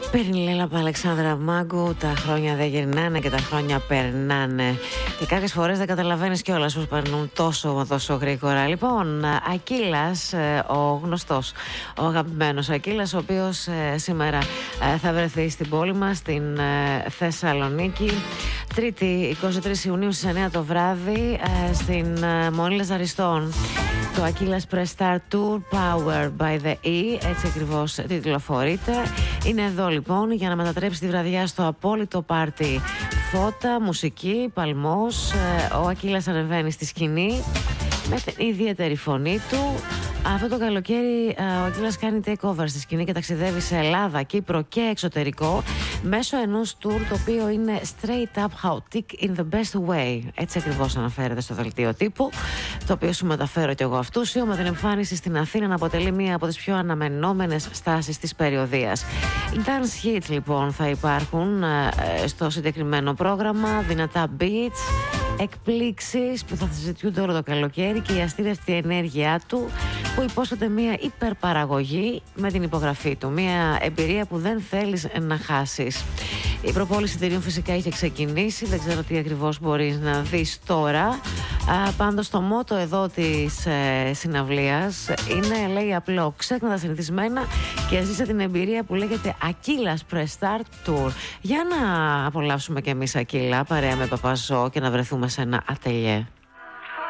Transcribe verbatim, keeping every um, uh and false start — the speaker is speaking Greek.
Περιλέλα από Αλεξάνδρα Μάγκου. Τα χρόνια δεν γυρνάνε και τα χρόνια περνάνε. Και κάποιες φορές δεν καταλαβαίνεις κιόλας πως περνούν τόσο τόσο γρήγορα. Λοιπόν, Ακύλας, ο γνωστός, ο αγαπημένος Ακύλας, ο οποίος ε, σήμερα ε, θα βρεθεί στην πόλη μας, στην ε, Θεσσαλονίκη. Τρίτη, εικοστή τρίτη Ιουνίου στις εννιά το βράδυ, ε, στην ε, Μονή Λαζαριστών. Το Ακύλας Press Start Tour Powered by the E, έτσι ακριβώς τιτλοφορείται. Είναι εδώ λοιπόν για να μετατρέψει τη βραδιά στο απόλυτο πάρτι. Φώτα, μουσική, παλμός. Ο Ακύλας ανεβαίνει στη σκηνή με την ιδιαίτερη φωνή του. Αυτό το καλοκαίρι ο Ακύλας κάνει takeover στη σκηνή και ταξιδεύει σε Ελλάδα, Κύπρο και εξωτερικό μέσω ενός tour το οποίο είναι straight up chaotic in the best way. Έτσι ακριβώς αναφέρεται στο δελτίο τύπου, το οποίο σου μεταφέρω κι εγώ αυτούσιο, με την εμφάνιση στην Αθήνα να αποτελεί μία από τις πιο αναμενόμενες στάσεις της περιοδίας. Οι dance hits λοιπόν θα υπάρχουν ε, στο συγκεκριμένο πρόγραμμα, δυνατά beats, εκπλήξεις που θα συζητιούνται όλο το καλοκαίρι και η αστήρευτη ενέργειά του που υπόσχεται μια υπερπαραγωγή με την υπογραφή του. Μια εμπειρία που δεν θέλεις να χάσεις. Η προπόληση εισιτηρίων φυσικά είχε ξεκινήσει. Δεν ξέρω τι ακριβώς μπορείς να δεις τώρα. Α, πάντως το μότο εδώ της ε, συναυλίας είναι, λέει απλό, ξέχνα τα συνηθισμένα και ζήσε την εμπειρία που λέγεται Ακύλας Press Start Tour. Για να απολαύσουμε κι εμείς Ακύλα παρέα με Παπαζό και να βρεθούμε σε ένα ατελιέ.